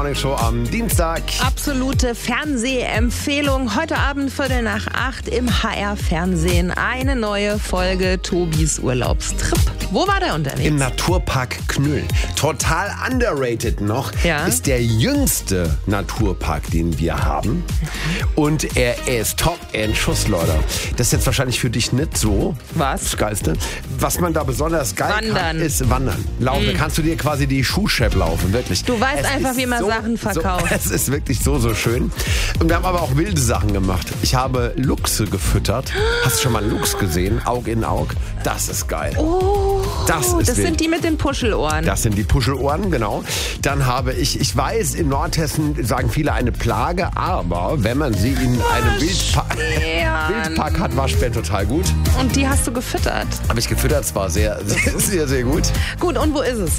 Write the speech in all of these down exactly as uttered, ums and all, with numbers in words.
Morning Show am Dienstag. Absolute Fernsehempfehlung. Heute Abend Viertel nach acht im H R-Fernsehen. Eine neue Folge Tobis Urlaubstrip. Wo war der unterwegs? Im Naturpark Knüll. Total underrated noch. Ja. Ist der jüngste Naturpark, den wir haben. Und er ist top in Schuss, Leute. Das ist jetzt wahrscheinlich für dich nicht so Was? das Geilste. Was man da besonders geil Wandern. kann, ist Wandern. Laufen. Da kannst du dir quasi die Schuhschepp laufen, wirklich. Du weißt Es einfach, ist wie man so, Sachen verkauft. So, es ist wirklich so, so schön. Und wir haben aber auch wilde Sachen gemacht. Ich habe Luchse gefüttert. Hast du schon mal einen Luchs gesehen? Aug in Aug. Das ist geil. Oh, Das ist das wild. sind die mit den Puschelohren. Das sind die Puschelohren, genau. Dann habe ich, ich weiß, in Nordhessen sagen viele eine Plage, aber wenn man sie in einem Wildpark, Wildpark hat, Waschbär total gut. Und die hast du gefüttert. Habe ich gefüttert, es war sehr, sehr, sehr, sehr gut. Gut, und wo ist es?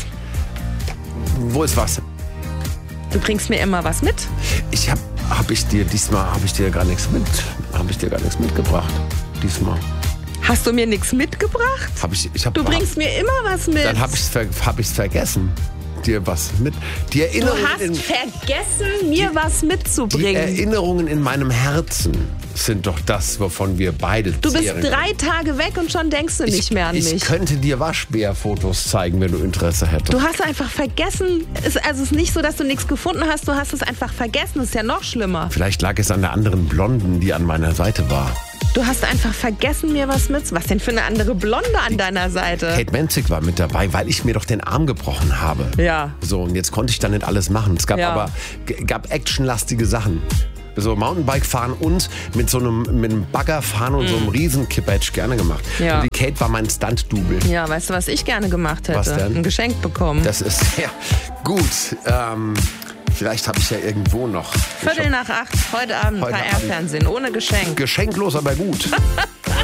Wo ist was? Du bringst mir immer was mit. Ich habe, habe ich dir, diesmal habe ich dir gar nichts mit, habe ich dir gar nichts mitgebracht. Diesmal. Hast du mir nichts mitgebracht? Habe ich, ich hab, Du bringst mir immer was mit. Dann habe ich es ver, hab ich's vergessen, dir was mit. Die Du Erinnerungen hast in, vergessen, mir was die mitzubringen. Erinnerungen in meinem Herzen sind doch das, wovon wir beide Du bist zehren. drei Tage weg und schon denkst du nicht ich, mehr an ich mich. könnte dir Waschbärfotos zeigen, wenn du Interesse hättest. Du hast einfach vergessen. Es, also es ist nicht so, dass du nichts gefunden hast. Du hast es einfach vergessen. Das ist ja noch schlimmer. Vielleicht lag es an der anderen Blonden, die an meiner Seite war. Du hast einfach vergessen, mir was mit. Was denn für eine andere Blonde an deiner Seite? Kate Menzig war mit dabei, weil ich mir doch den Arm gebrochen habe. Ja. So, und jetzt konnte ich da nicht alles machen. Es gab Ja. aber g- gab actionlastige Sachen. So Mountainbike fahren und mit so einem, mit einem Bagger fahren und so einem Riesenkipper hätte ich gerne gemacht. Ja. Und die Kate war mein Stunt-Double. Ja, weißt du, was ich gerne gemacht hätte? Was denn? Ein Geschenk bekommen. Das ist sehr gut. Ähm, vielleicht habe ich ja irgendwo noch. Viertel nach acht, heute Abend, Heute H R-Fernsehen, ohne Geschenk. Geschenklos, aber gut.